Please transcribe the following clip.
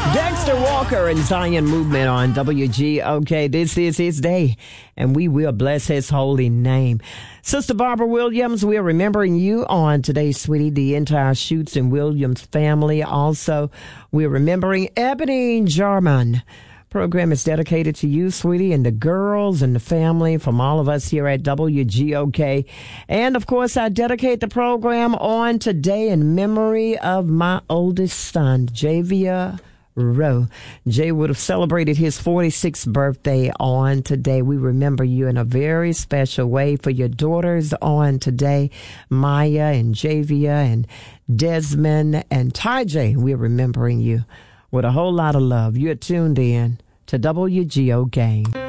Dexter Walker and Zion Movement on WGOK. This is his day, and we will bless his holy name. Sister Barbara Williams, we are remembering you on today, sweetie, the entire Schutz and Williams family. Also, we're remembering Ebony Jarman. Program is dedicated to you, sweetie, and the girls and the family from all of us here at WGOK. And, of course, I dedicate the program on today in memory of my oldest son, Javier Rowe. Jay would have celebrated his 46th birthday on today. We remember you in a very special way. For your daughters on today, Maya and Javia and Desmond and Ty-J, we're remembering you with a whole lot of love. You're tuned in to WGOK.